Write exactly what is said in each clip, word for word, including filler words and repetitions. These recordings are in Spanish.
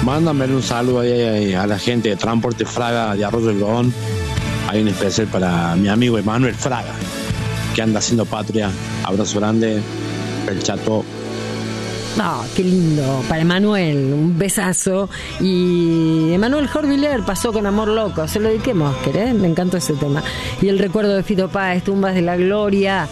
Mándame un saludo ahí, ahí a la gente de Transporte Fraga de Arroyo León. Hay un especial para mi amigo Emanuel Fraga, que anda haciendo patria. Abrazo grande, el chato. Oh, qué lindo, para Emanuel, un besazo. Y Emanuel Jorviller pasó con Amor Loco, se lo dediquemos, ¿querés? Me encantó ese tema. Y el recuerdo de Fito Páez, Tumbas de la Gloria.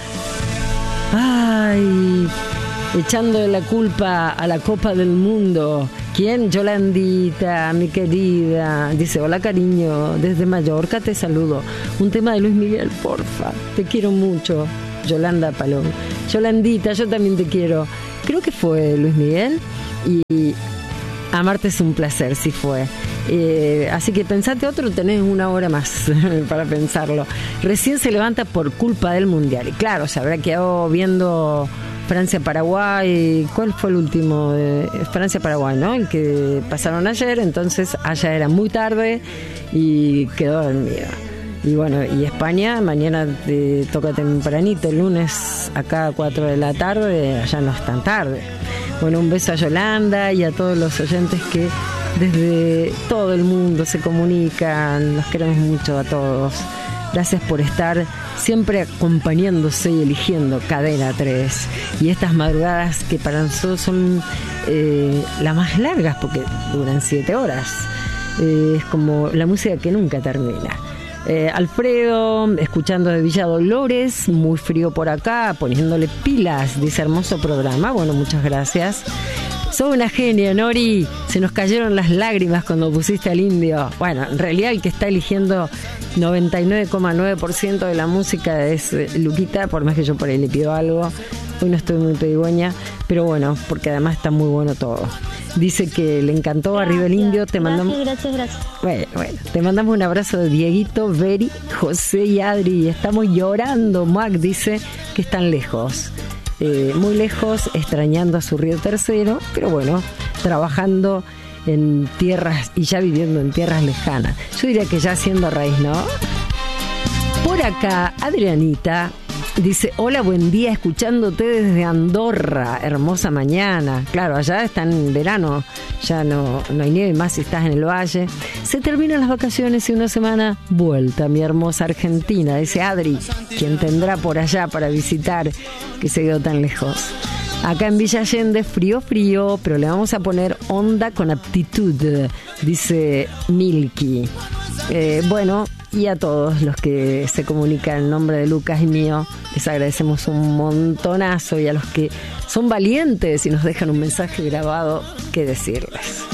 Ay, echando la culpa a la Copa del Mundo. ¿Quién? Yolandita, mi querida. Dice, hola cariño, desde Mallorca te saludo. Un tema de Luis Miguel, porfa, te quiero mucho. Yolanda Palón. Yolandita, yo también te quiero. Creo que fue Luis Miguel. Y amarte es un placer, sí fue. Eh, así que pensate otro, tenés una hora más para pensarlo. Recién se levanta por culpa del Mundial. Y claro, se habrá quedado viendo Francia-Paraguay. ¿Cuál fue el último? Eh, Francia-Paraguay, ¿no? El que pasaron ayer. Entonces allá era muy tarde y quedó dormido. Y bueno, y España mañana te toca tempranito, el lunes acá a cuatro de la tarde, allá no es tan tarde. Bueno, un beso a Yolanda y a todos los oyentes que desde todo el mundo se comunican. Los queremos mucho a todos. Gracias por estar siempre acompañándose y eligiendo Cadena tres. Y estas madrugadas que para nosotros son eh, las más largas porque duran siete horas. Eh, es como la música que nunca termina. Eh, Alfredo, escuchando de Villa Dolores, muy frío por acá, poniéndole pilas, dice hermoso programa. Bueno, muchas gracias. Sos una genia, Nori. Se nos cayeron las lágrimas cuando pusiste al Indio. Bueno, en realidad el que está eligiendo noventa y nueve coma nueve por ciento de la música es Luquita, por más que yo por ahí le pido algo. Hoy no estoy muy pedigüeña, pero bueno, porque además está muy bueno todo. Dice que le encantó. Gracias, Arriba el Indio. Te mandamos. Gracias, gracias, gracias. Bueno, bueno, te mandamos un abrazo de Dieguito, Beri, José y Adri. Estamos llorando. Mac dice que están lejos. Eh, muy lejos, extrañando a su Río Tercero, pero bueno, trabajando en tierras y ya viviendo en tierras lejanas. Yo diría que ya haciendo raíz, ¿no? Por acá, Adrianita dice, hola, buen día, escuchándote desde Andorra, hermosa mañana. Claro, allá está en verano, ya no, no hay nieve más si estás en el valle. Se terminan las vacaciones y una semana vuelta, mi hermosa Argentina, dice Adri, quien tendrá por allá para visitar, que se quedó tan lejos. Acá en Villa Allende, frío, frío, pero le vamos a poner onda con aptitud, dice Milky. Eh, bueno, y a todos los que se comunican en nombre de Lucas y mío, les agradecemos un montonazo, y a los que son valientes y nos dejan un mensaje grabado, ¿qué decirles?